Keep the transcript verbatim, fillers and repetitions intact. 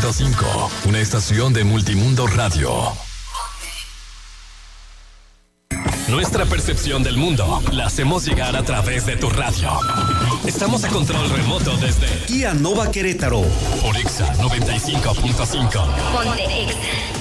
punto cinco, una estación de Multimundo Radio. Nuestra percepción del mundo la hacemos llegar a través de tu radio. Estamos a control remoto desde Kia Nova Querétaro por Exa noventa y cinco punto cinco. Ponte Exa.